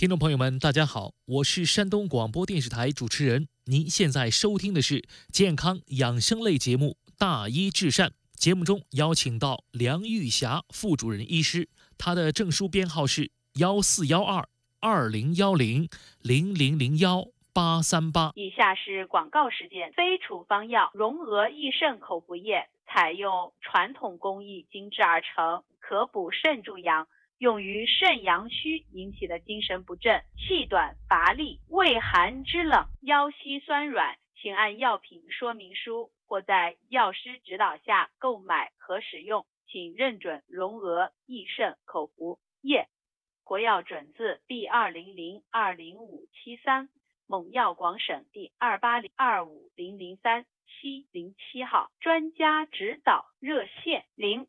听众朋友们，大家好，我是山东广播电视台主持人。您现在收听的是健康养生类节目《大医治善》。节目中邀请到梁玉霞副主任医师，她的证书编号是14122010001838。 以下是广告时间。非处方药荣娥益肾口服液，采用传统工艺精制而成，可补肾助阳。用于肾阳虚引起的精神不振、气短乏力、畏寒肢冷、腰膝酸软，请按药品说明书或在药师指导下购买和使用，请认准荣娥益肾口服液。国药准字 B20020573，蒙药广省第28025003707号，专家指导热线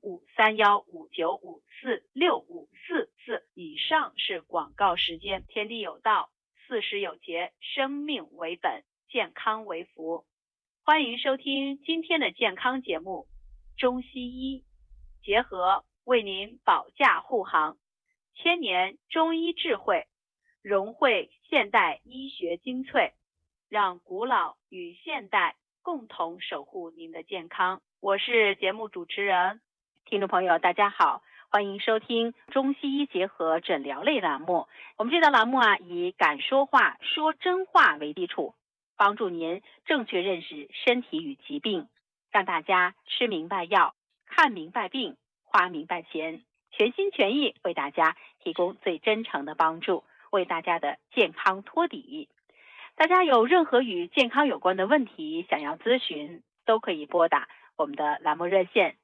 053159546544。以上是广告时间。天地有道，40有节，生命为本，健康为福。欢迎收听今天的健康节目，中西医结合为您保驾护航，千年中医智慧融汇现代医学精粹，让古老与现代共同守护您的健康。我是节目主持人，听众朋友大家好，欢迎收听中西医结合诊疗类栏目。我们这档栏目以敢说话、说真话为基础，帮助您正确认识身体与疾病，让大家吃明白药、看明白病、花明白钱，全心全意为大家提供最真诚的帮助，为大家的健康托底。大家有任何与健康有关的问题想要咨询，都可以拨打我们的栏目热线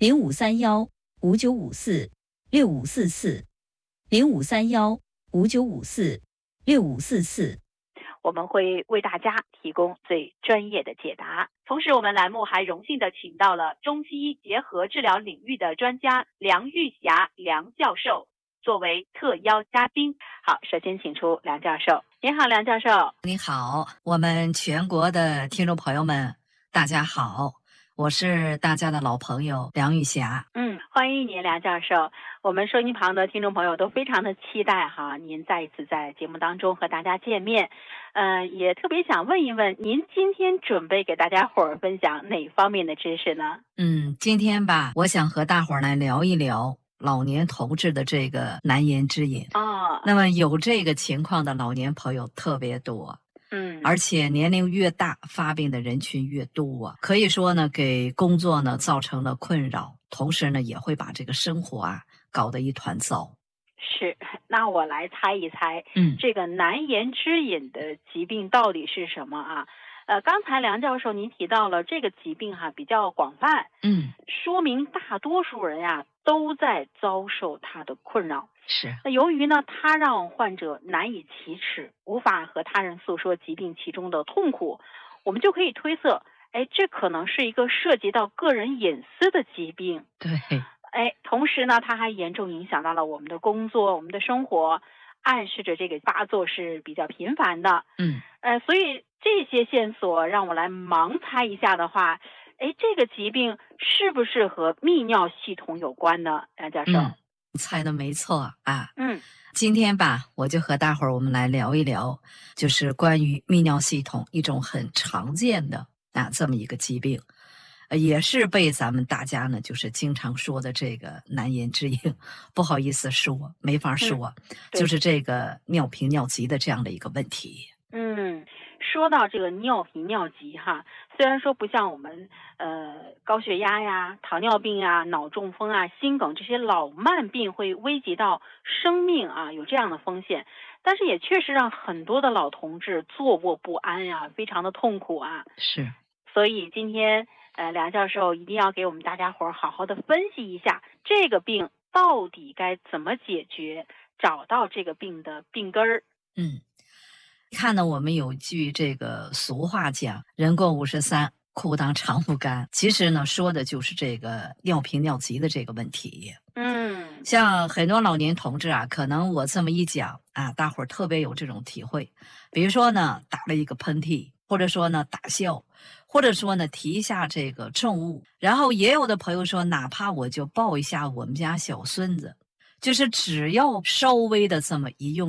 053159546544，053159546544， 我们会为大家提供最专业的解答。同时，我们栏目还荣幸的请到了中西医结合治疗领域的专家梁玉霞梁教授作为特邀嘉宾。好，首先请出梁教授。您好，梁教授。 您好，我们全国的听众朋友们，大家好，我是大家的老朋友梁玉霞。 欢迎您，梁教授。我们收音旁的听众朋友都非常的期待您再一次在节目当中和大家见面。也特别想问一问，您今天准备给大家伙儿分享哪方面的知识呢？ 今天吧，我想和大伙儿来聊一聊老年同志的这个难言之隐。那么有这个情况的老年朋友特别多。而且年龄越大，发病的人群越多，可以说呢，给工作呢造成了困扰，同时呢，也会把这个生活搞得一团糟。 是，那我来猜一猜，这个难言之隐的疾病到底是什么啊？刚才梁教授您提到了这个疾病比较广泛，说明大多数人都在遭受它的困扰。 是。 那由于呢，它让患者难以启齿，无法和他人诉说疾病其中的痛苦，我们就可以推测，这可能是一个涉及到个人隐私的疾病。 对。 同时呢，它还严重影响到了我们的工作、我们的生活，暗示着这个发作是比较频繁的。所以这些线索让我来盲猜一下的话，这个疾病是不是和泌尿系统有关呢？梁教授。 猜的没错今天吧，我就和大伙儿我们来聊一聊，就是关于泌尿系统一种很常见的这么一个疾病，也是被咱们大家呢就是经常说的这个难言之隐，不好意思说，没法说，就是这个尿频尿急的这样的一个问题。 说到这个尿频尿急虽然说不像我们高血压呀、糖尿病脑中风心梗这些老慢病会危及到生命有这样的风险，但是也确实让很多的老同志坐卧不安非常的痛苦是。 所以今天梁教授一定要给我们大家伙好好的分析一下这个病到底该怎么解决，找到这个病的病根儿。 看呢，我们有句这个俗话讲，人过53，裤裆长不干。其实呢，说的就是这个尿频尿急的这个问题。像很多老年同志可能我这么一讲大伙儿特别有这种体会。比如说呢，打了一个喷嚏，或者说呢，大笑，或者说呢，提一下这个重物。然后也有的朋友说，哪怕我就抱一下我们家小孙子，就是只要稍微的这么一用力，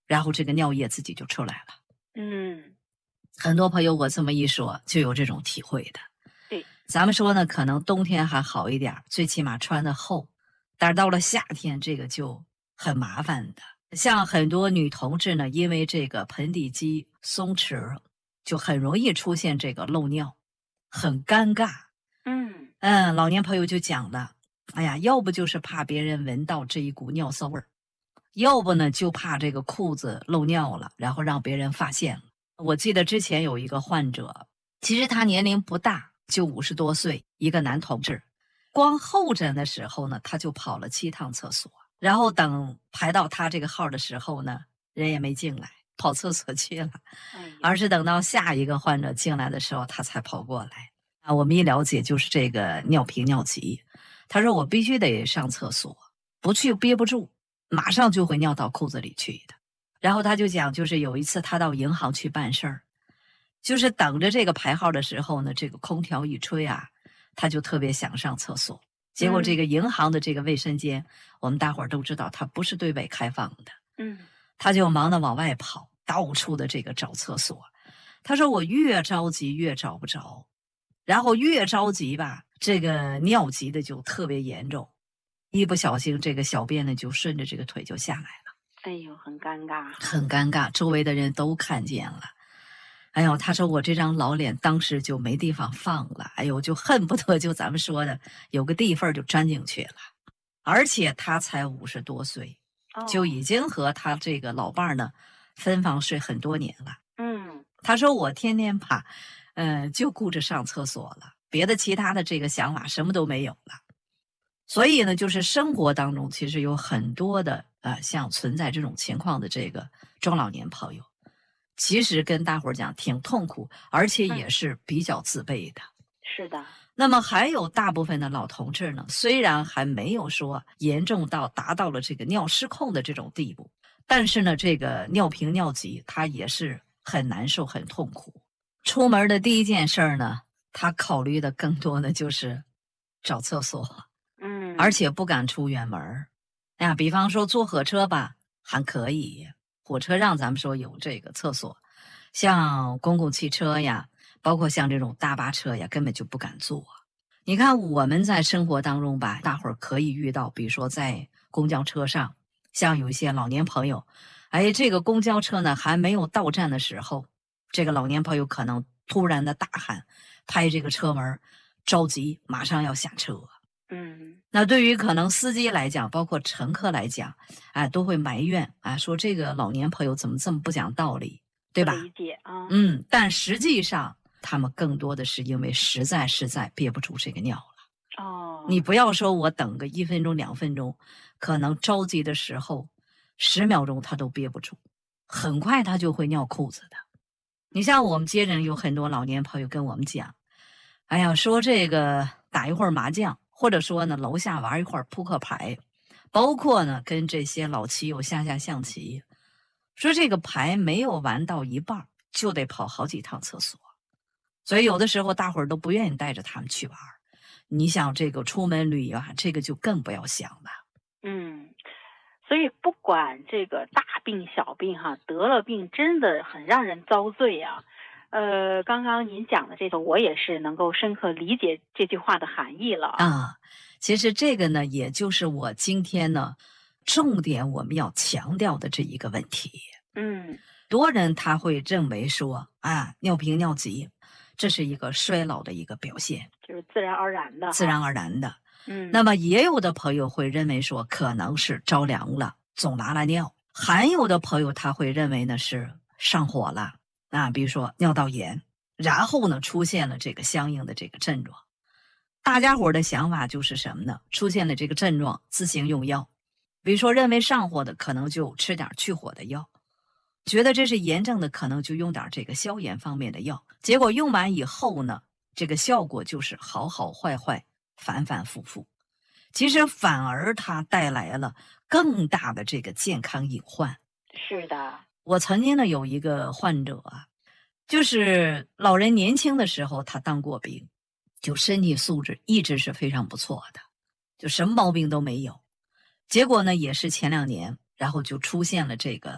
然后这个尿液自己就出来了。很多朋友我这么一说就有这种体会的。 对， 咱们说呢，可能冬天还好一点，最起码穿的厚，但是到了夏天这个就很麻烦的。像很多女同志呢，因为这个盆底肌松弛，就很容易出现这个漏尿，很尴尬。老年朋友就讲了，哎呀，要不就是怕别人闻到这一股尿骚味儿，要不呢就怕这个裤子漏尿了，然后让别人发现了。我记得之前有一个患者，其实他年龄不大，就50多岁，一个男同志，光候诊的时候呢，他就跑了7趟厕所，然后等排到他这个号的时候呢，人也没进来，跑厕所去了，而是等到下一个患者进来的时候，他才跑过来。我们一了解就是这个尿频尿急，他说我必须得上厕所，不去憋不住，马上就会尿到裤子里去的。然后他就讲，就是有一次他到银行去办事儿，就是等着这个排号的时候呢，这个空调一吹啊，他就特别想上厕所。结果这个银行的这个卫生间，我们大伙儿都知道它不是对外开放的，他就忙得往外跑，到处的这个找厕所。他说我越着急越找不着，然后越着急吧，这个尿急的就特别严重，一不小心这个小便呢就顺着这个腿就下来了。 哎呦，很尴尬， 很尴尬，周围的人都看见了。哎呦，他说我这张老脸当时就没地方放了，哎呦，就恨不得就咱们说的有个地缝就钻进去了。而且他才50多岁，就已经和他这个老伴儿呢分房睡很多年了。他说我天天吧，就顾着上厕所了，别的其他的这个想法什么都没有了。所以呢，就是生活当中其实有很多的像存在这种情况的这个中老年朋友，其实跟大伙儿讲挺痛苦，而且也是比较自卑的。 是的。 那么还有大部分的老同志呢，虽然还没有说严重到达到了这个尿失控的这种地步，但是呢，这个尿频尿急他也是很难受很痛苦。出门的第一件事呢，他考虑的更多的就是找厕所。而且不敢出远门。哎呀，比方说坐火车吧，还可以，火车上咱们说有这个厕所，像公共汽车呀，包括像这种大巴车呀，根本就不敢坐。你看我们在生活当中吧，大伙儿可以遇到，比如说在公交车上，像有一些老年朋友，哎，这个公交车呢还没有到站的时候，这个老年朋友可能突然的大喊，拍这个车门，着急马上要下车。那对于可能司机来讲，包括乘客来讲，都会埋怨说这个老年朋友怎么这么不讲道理，对吧？ 理解啊。 但实际上他们更多的是因为实在憋不住这个尿了。你不要说我等个1分钟2分钟，可能着急的时候10秒钟他都憋不住，很快他就会尿裤子的。你像我们接着有很多老年朋友跟我们讲，哎呀，说这个打一会儿麻将，或者说呢楼下玩一会儿扑克牌，包括呢跟这些老棋友下象棋，说这个牌没有玩到一半就得跑好几趟厕所，所以有的时候大伙儿都不愿意带着他们去玩。你想这个出门旅游这个就更不要想了。 所以不管这个大病小病得了病真的很让人遭罪啊。刚刚您讲的这个，我也是能够深刻理解这句话的含义了其实这个呢，也就是我今天呢，重点我们要强调的这一个问题。多人他会认为说尿频尿急，这是一个衰老的一个表现， 就是自然而然的。 那么也有的朋友会认为说，可能是着凉了，总拉尿；还有的朋友他会认为呢是上火了。比如说尿道炎，然后呢出现了这个相应的这个症状，大家伙的想法就是什么呢？出现了这个症状，自行用药，比如说认为上火的可能就吃点去火的药，觉得这是炎症的可能就用点这个消炎方面的药，结果用完以后呢，这个效果就是好好坏坏，反反复复，其实反而它带来了更大的这个健康隐患。 是的。 我曾经呢有一个患者就是老人年轻的时候他当过兵，就身体素质一直是非常不错的，就什么毛病都没有。结果呢也是前2年，然后就出现了这个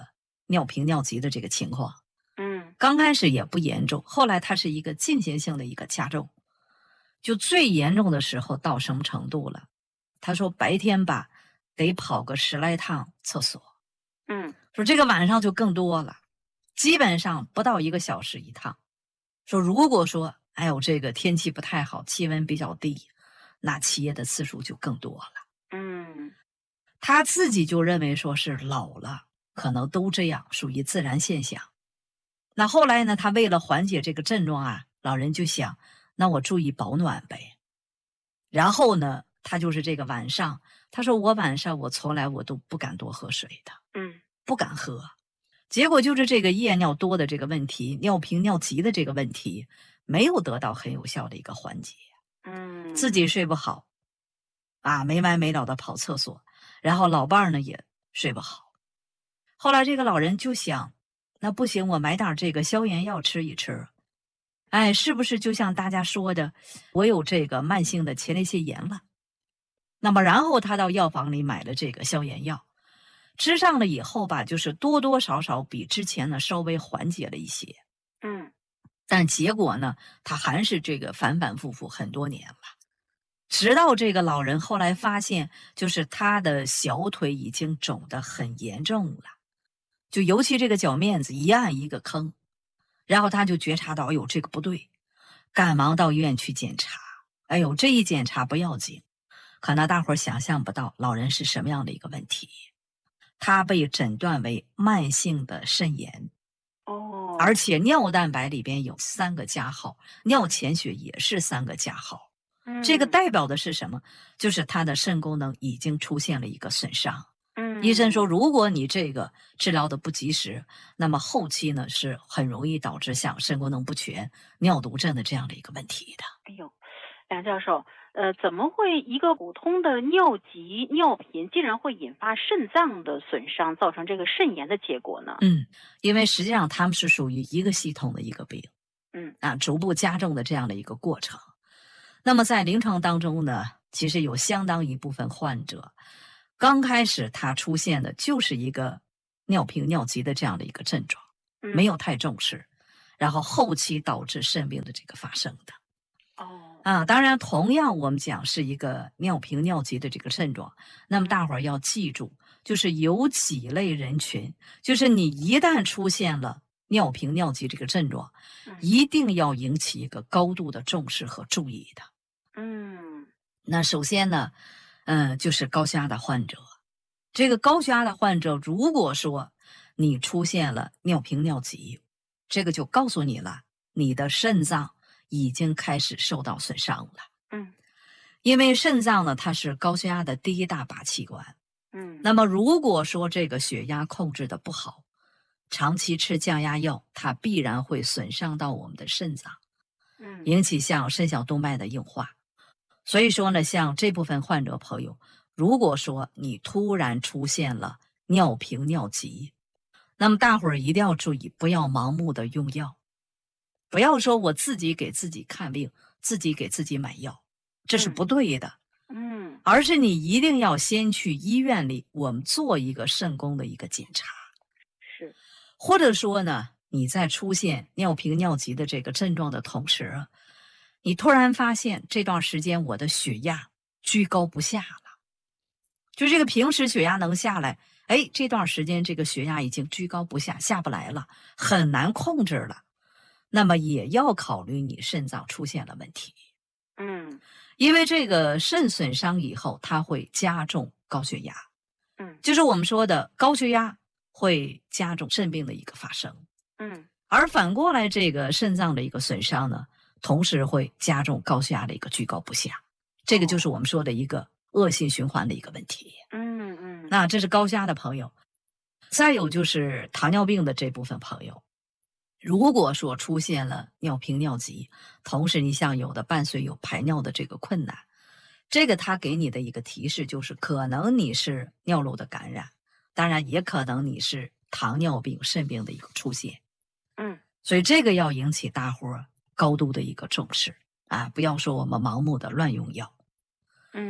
尿频尿急的这个情况。刚开始也不严重，后来它是一个进行性的一个加重，就最严重的时候到什么程度了？他说白天吧得跑个10来趟厕所，说这个晚上就更多了，基本上不到1个小时一趟。说如果说哎呦这个天气不太好，气温比较低，那起夜的次数就更多了。他自己就认为说是老了，可能都这样，属于自然现象。那后来呢，他为了缓解这个症状啊，老人就想，那我注意保暖呗。然后呢，他就是这个晚上，他说我晚上我从来我都不敢多喝水的，不敢喝。结果就是这个夜尿多的这个问题，尿频尿急的这个问题，没有得到很有效的一个缓解。自己睡不好，啊，没完没了的跑厕所，然后老伴儿呢也睡不好。后来这个老人就想，那不行，我买点这个消炎药吃一吃。哎，是不是就像大家说的，我有这个慢性的前列腺炎了？那么然后他到药房里买了这个消炎药，吃上了以后吧，就是多多少少比之前呢稍微缓解了一些。但结果呢，他还是这个反反复复很多年了。直到这个老人后来发现，就是他的小腿已经肿得很严重了，就尤其这个脚面子一按一个坑，然后他就觉察到，哎呦这个不对，赶忙到医院去检查。哎呦这一检查不要紧，可能大伙儿想象不到老人是什么样的一个问题，他被诊断为慢性的肾炎。而且尿蛋白里边有3个加号，尿潜血也是3个加号。这个代表的是什么？就是他的肾功能已经出现了一个损伤。医生说，如果你这个治疗的不及时，那么后期呢是很容易导致像肾功能不全、尿毒症的这样的一个问题的。 哎呦，梁教授，怎么会一个普通的尿急、尿频竟然会引发肾脏的损伤，造成这个肾炎的结果呢？ 因为实际上他们是属于一个系统的一个病，逐步加重的这样的一个过程。那么在临床当中呢，其实有相当一部分患者，刚开始他出现的就是一个尿频尿急的这样的一个症状，没有太重视，然后后期导致肾病的这个发生的。当然同样我们讲是一个尿频尿急的这个症状，那么大伙儿要记住，就是有几类人群，就是你一旦出现了尿频尿急这个症状，一定要引起一个高度的重视和注意的。那首先呢，就是高血压的患者。这个高血压的患者，如果说你出现了尿频尿急，这个就告诉你了，你的肾脏已经开始受到损伤了。因为肾脏呢，它是高血压的第一大把器官。那么如果说这个血压控制的不好，长期吃降压药，它必然会损伤到我们的肾脏，引起像肾小动脉的硬化。所以说呢，像这部分患者朋友，如果说你突然出现了尿频尿急，那么大伙儿一定要注意，不要盲目的用药，不要说我自己给自己看病，自己给自己买药，这是不对的。而是你一定要先去医院里，我们做一个肾功的一个检查。或者说呢，你在出现尿频尿急的这个症状的同时，你突然发现这段时间我的血压居高不下了，就这个平时血压能下来，这段时间这个血压已经居高不下，下不来了，很难控制了，那么也要考虑你肾脏出现了问题。因为这个肾损伤以后，它会加重高血压。就是我们说的高血压会加重肾病的一个发生。而反过来，这个肾脏的一个损伤呢，同时会加重高血压的一个居高不下，这个就是我们说的一个恶性循环的一个问题。那这是高血压的朋友。再有就是糖尿病的这部分朋友，如果说出现了尿频尿急，同时你像有的伴随有排尿的这个困难，这个他给你的一个提示就是可能你是尿路的感染，当然也可能你是糖尿病肾病的一个出现。所以这个要引起大伙儿高度的一个重视啊，不要说我们盲目的乱用药。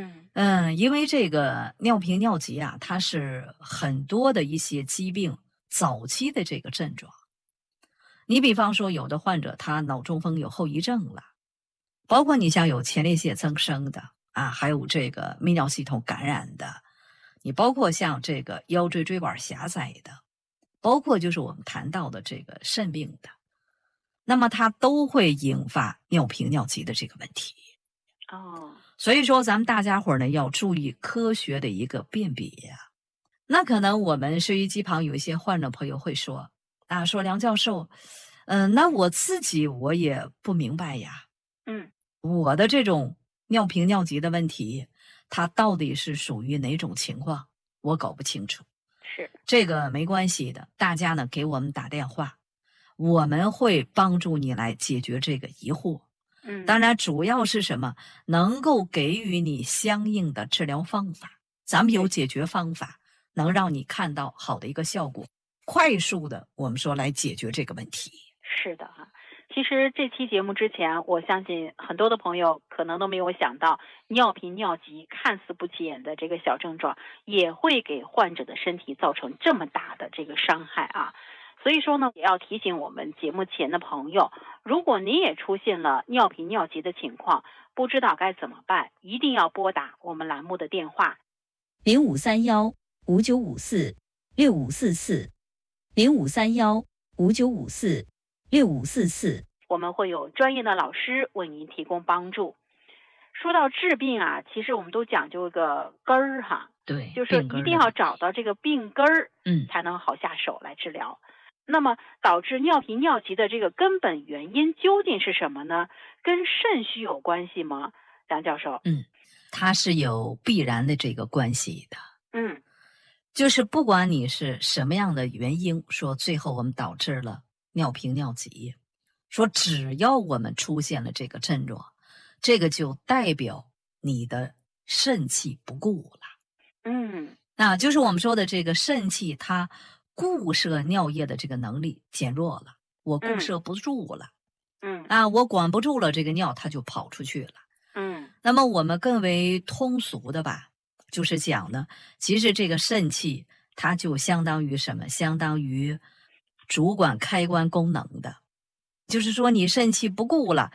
因为这个尿频尿急啊，它是很多的一些疾病早期的这个症状。你比方说有的患者他脑中风有后遗症了，包括你像有前列腺增生的啊，还有这个泌尿系统感染的，你包括像这个腰椎椎管狭窄的，包括就是我们谈到的这个肾病的，那么它都会引发尿频尿急的这个问题。所以说咱们大家伙呢要注意科学的一个辨别呀。那可能我们收音机旁有一些患者朋友会说啊，说梁教授，那我自己我也不明白呀。我的这种尿频尿急的问题，它到底是属于哪种情况，我搞不清楚。 是这个没关系的，大家呢给我们打电话，我们会帮助你来解决这个疑惑。当然主要是什么，能够给予你相应的治疗方法，咱们有解决方法，能让你看到好的一个效果，快速的我们说来解决这个问题。 是的哈。其实这期节目之前，我相信很多的朋友可能都没有想到，尿频尿急看似不起眼的这个小症状，也会给患者的身体造成这么大的这个伤害啊。所以说呢，也要提醒我们节目前的朋友，如果你也出现了尿频尿急的情况，不知道该怎么办，一定要拨打我们栏目的电话 0531-5954-6544，0531-5954-6544， 我们会有专业的老师为您提供帮助。说到治病啊，其实我们都讲究一个根儿哈， 对， 就是一定要找到这个病根儿，才能好下手来治疗。那么导致尿频尿急的这个根本原因究竟是什么呢？跟肾虚有关系吗？梁教授？ 它是有必然的这个关系的。就是不管你是什么样的原因，说最后我们导致了尿频尿急，说只要我们出现了这个症状，这个就代表你的肾气不顾了。那就是我们说的这个肾气，它固摄尿液的这个能力减弱了，我固摄不住了。我管不住了，这个尿它就跑出去了。那么我们更为通俗的吧，就是讲呢，其实这个肾气它就相当于什么？相当于主管开关功能的，就是说你肾气不顾了，